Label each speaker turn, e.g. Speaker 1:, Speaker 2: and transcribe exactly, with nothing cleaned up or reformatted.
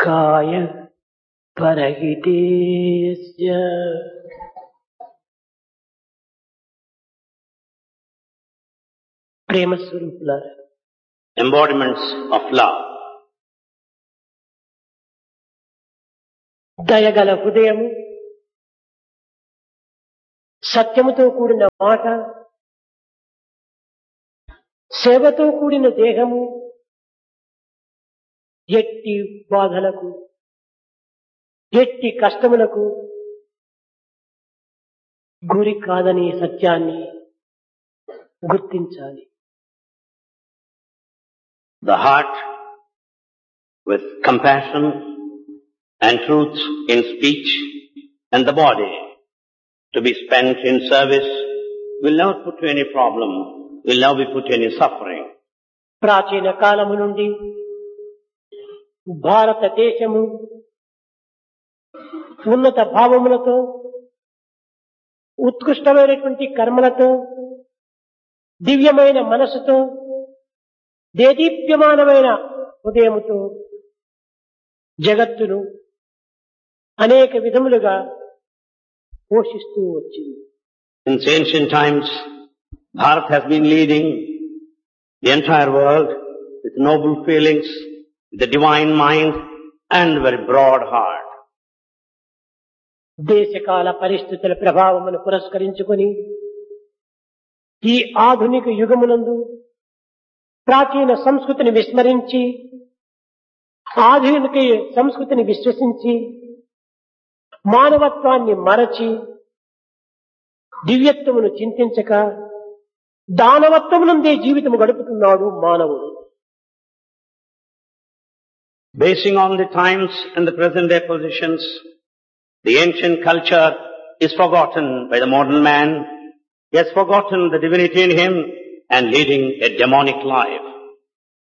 Speaker 1: కాయ పరహితేస్య ప్రేమ స్వరూపులారా,
Speaker 2: embodiments of love,
Speaker 1: దయగల హృదయము, సత్యముతో కూడిన మాట, సేవతో కూడిన దేహము ఎట్టి బాధలకు, ఎట్టి కష్టములకు గురి కాదని సత్యాన్ని గుర్తించాలి.
Speaker 2: the heart with compassion and truth in speech, and the body to be spent in service will never put you any problem, will never be put you any suffering.
Speaker 1: ప్రాచీన కాలము నుండి భారతదేశము ఉన్నత భావములతో, ఉత్కృష్టమైనటువంటి కర్మలతో, దివ్యమైన మనసుతో, దేదీప్యమానమైన హృదయముతో జగత్తును అనేక విధములుగా పోషిస్తూ వచ్చింది.
Speaker 2: Since ancient times, Bharat has been leading the entire world with noble feelings, with a divine mind and a very broad heart.
Speaker 1: దేశకాల పరిస్థితుల ప్రభావమును పురస్కరించుకొని ఈ ఆధునిక యుగమునందు ప్రాచీన సంస్కృతిని విస్మరించి, ఆధునిక సంస్కృతిని విశ్వసించి, మానవత్వాన్ని మరచి, దివ్యత్వమును చింతించక దానవత్వమునందే జీవితము గడుపుతున్నాడు మానవుడు.
Speaker 2: Basing on the times and the present day positions, the ancient culture is forgotten by the modern man. He has forgotten the divinity in him and leading a demonic life.